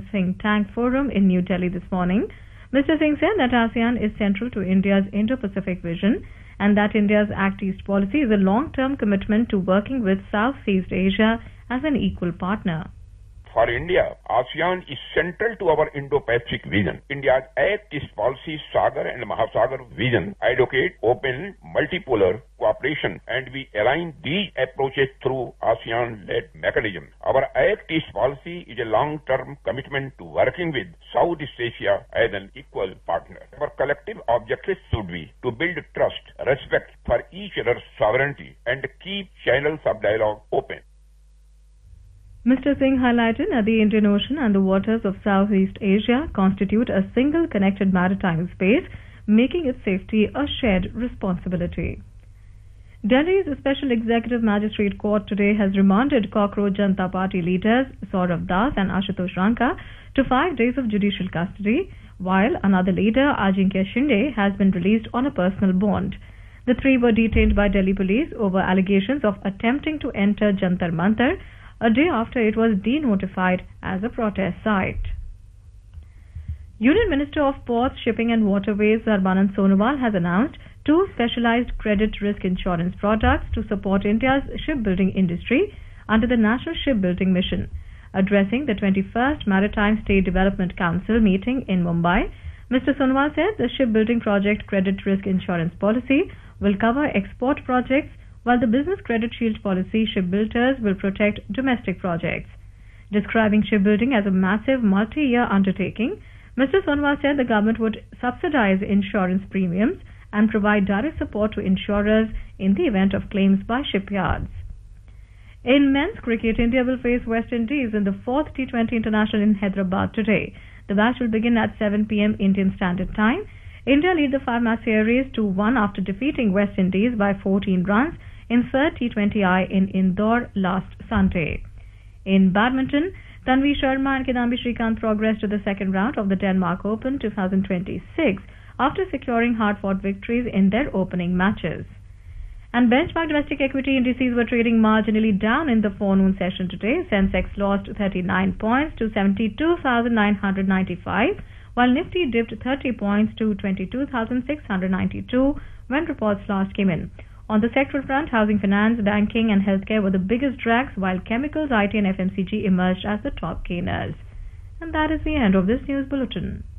ASEAN Think Tank Forum in New Delhi this morning. Mr. Singh said that ASEAN is central to India's Indo-Pacific vision and that India's Act East policy is a long-term commitment to working with Southeast Asia as an equal partner. For India, ASEAN is central to our Indo-Pacific vision. India's Act East policy, Sagar and Mahasagar vision advocate open, multipolar cooperation, and we align these approaches through ASEAN-led mechanism. Our Act East policy is a long-term commitment to working with Southeast Asia as an equal partner. Our collective objective should be to build trust, respect for each other's sovereignty, and keep channels of dialogue open. Mr. Singh highlighted that the Indian Ocean and the waters of Southeast Asia constitute a single connected maritime space, making its safety a shared responsibility. Delhi's Special Executive Magistrate Court today has remanded Cockroach Janata Party leaders Saurav Das and Ashutosh Ranka to 5 days of judicial custody, while another leader, Ajinkya Shinde, has been released on a personal bond. The three were detained by Delhi police over allegations of attempting to enter Jantar Mantar a day after it was denotified as a protest site. Union Minister of Ports, Shipping and Waterways Sarbanand Sonowal has announced 2 specialized credit risk insurance products to support India's shipbuilding industry under the National Shipbuilding Mission. Addressing the 21st Maritime State Development Council meeting in Mumbai, Mr. Sonowal said the shipbuilding project credit risk insurance policy will cover export projects, while the business credit shield policy shipbuilders will protect domestic projects. Describing shipbuilding as a massive multi-year undertaking, Mr. Sonowal said the government would subsidize insurance premiums and provide direct support to insurers in the event of claims by shipyards. In men's cricket, India will face West Indies in the 4th T20 International in Hyderabad today. The match will begin at 7 p.m. Indian Standard Time. India lead the 5-match series 2-1 after defeating West Indies by 14 runs in 3rd T20I in Indore last Sunday. In badminton, Tanvi Sharma and Kidambi Shrikant progressed to the second round of the Denmark Open 2026 after securing hard-fought victories in their opening matches. And benchmark domestic equity indices were trading marginally down in the forenoon session today. Sensex lost 39 points to 72,995, while Nifty dipped 30 points to 22,692 when reports last came in. On the sectoral front, housing finance, banking and healthcare were the biggest drags, while chemicals, IT and FMCG emerged as the top gainers. And that is the end of this news bulletin.